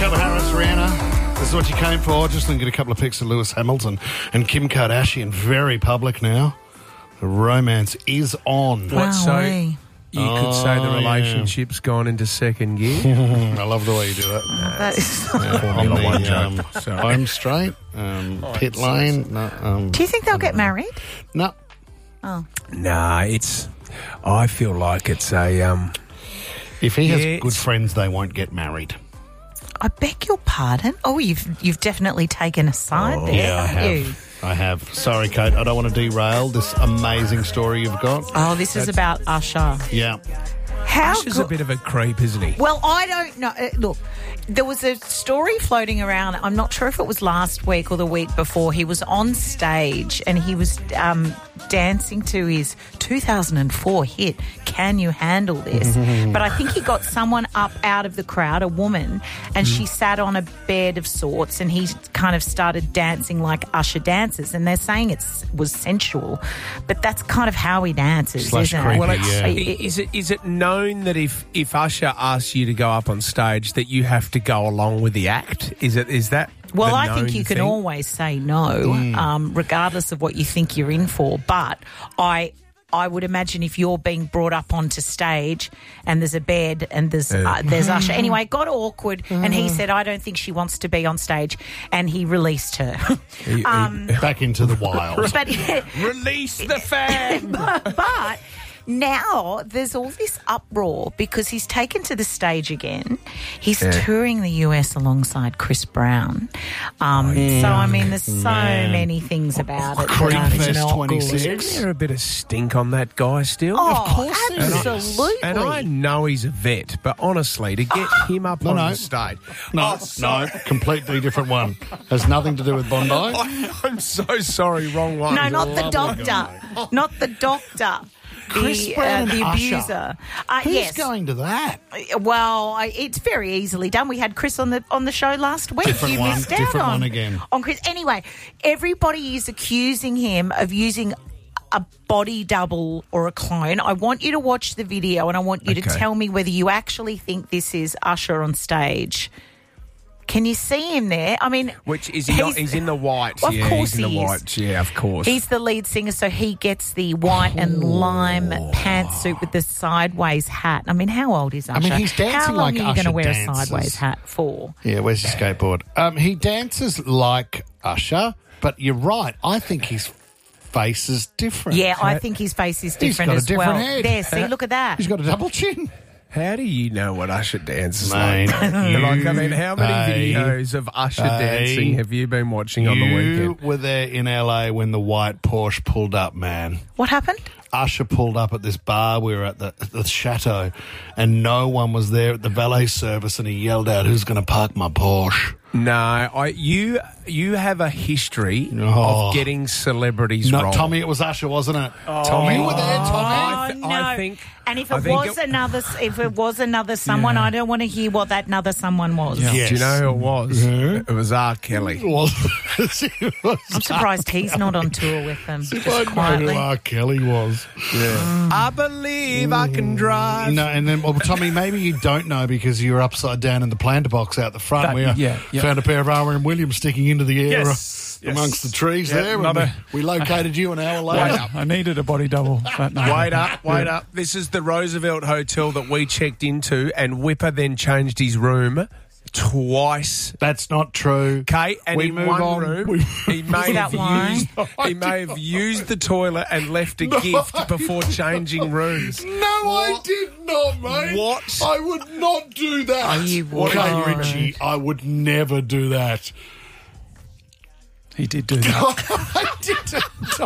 Calvin Harris, Rihanna. This is what you came for. Just going to get a couple of pics of Lewis Hamilton and Kim Kardashian. Very public now. The romance is on. Wow, So you could say the relationship's gone into second gear. I love the way you do it. That is On the Sorry. home straight, pit lane. No, Do you think they'll get married? no. Oh. Nah, I feel like it's a... If he has Yeah, good it's- friends, they won't get married. I beg your pardon? Oh, you've definitely taken a side there, Yeah, I haven't you? have. I have. Sorry, Kate. I don't want to derail this amazing story you've got. Oh, this is about Usher. Yeah. How Usher's a bit of a creep, isn't he? Well, I don't know. Look, there was a story floating around. I'm not sure if it was last week or the week before. He was on stage and he was dancing to his 2004 hit, Can You Handle This? But I think he got someone up out of the crowd, a woman, and she sat on a bed of sorts and he kind of started dancing like Usher dances. And they're saying it was sensual, but that's kind of how he dances, Slash isn't creepy, it? yeah. Is it known that if Usher asks you to go up on stage that you have to go along with the act? Is that Well, the I think known you can thing? always say no, regardless of what you think you're in for. But I would imagine if you're being brought up onto stage and there's a bed and there's Usher. Anyway, it got awkward and he said, I don't think she wants to be on stage, and he released her. Back into the wild. But Release the fan. but now there's all this uproar because he's taken to the stage again. He's touring the US alongside Chris Brown. So, I mean, there's so many things about it. Creep that are Fest not 26. good. Is there a bit of stink on that guy still? Oh, absolutely. And I know he's a vet, but honestly, to get him up on no. the stage... No, no, completely different one. Has nothing to do with Bondi. I'm so sorry, wrong one. No, not the lovely doctor. Not the doctor. Chris Brown the and Usher. abuser. Who's Yes. going to that? Well, it's very easily done. We had Chris on the show last week. Different you one, missed out different on one again. on Chris. Anyway, everybody is accusing him of using a body double or a clone. I want you to watch the video and I want you to Okay. tell me whether you actually think this is Usher on stage. Can you see him there? I mean, Which is he? He's in the white. Of yeah, course he's in he the is. white. Yeah, of course. he's the lead singer, so he gets the white and lime pantsuit with the sideways hat. I mean, how old is Usher? mean, he's dancing How long like are you going Usher to wear dances. a sideways hat for? Yeah, where's your skateboard? He dances like Usher, but you're right. I think his face is different. Yeah, I think his face is He's different got a as different well. head. There, see, look at that. He's got a double chin. How do you know what Usher dances Mate, like? I mean, how many Hey. videos of Usher Hey. dancing have you been watching on the You weekend? were there in LA when the white Porsche pulled up, man. What happened? Usher pulled up at this bar. We were at the Chateau, and no one was there at the valet service, and he yelled out, "Who's going to park my Porsche?" No, you have a history Oh. of getting celebrities No, wrong. Tommy, it was Usher, wasn't it? Tommy. You were there, Tommy. I think. And if I it think was another someone, I don't want to hear what that another someone was. Yes. Do you know who it was? It was R. Kelly. It was. It was. I'm surprised he's not on tour with them. If Just I know who quietly. R. Kelly was. I believe I can drive. No, and then, well, Tommy, maybe you don't know because you were upside down in the planter box out the front. That- We yeah. found a pair of R.M. Williams sticking into the air Yes, yes. amongst the trees Yeah, there. not And a- we located you an hour later. I needed a body double that night. Wait up. This is the Roosevelt Hotel that we checked into, and Whipper then changed his room twice. That's not true. Okay, and We in move one on. room, We- he may that have why? used the toilet and left a gift before changing rooms. No, I did not, mate. What? I would not do that. Are you Okay, worried? Richie, I would never do that. He did do that. I didn't.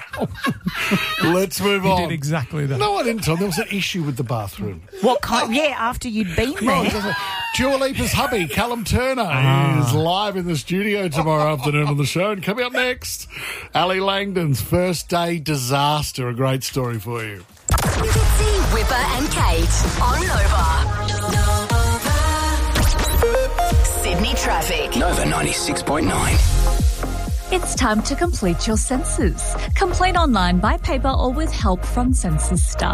Let's move He on. did exactly that. No, I didn't, Tom. There was an issue with the bathroom. What kind? Yeah, after you'd been there. Dua Lipa's hubby, Callum Turner, is live in the studio tomorrow afternoon on the show. And coming up next, Ali Langdon's first day disaster. A great story for you. Fitzy, Whipper and Kate on Nova. Sydney traffic. Nova 96.9. It's time to complete your census. Complete online by paper or with help from census staff.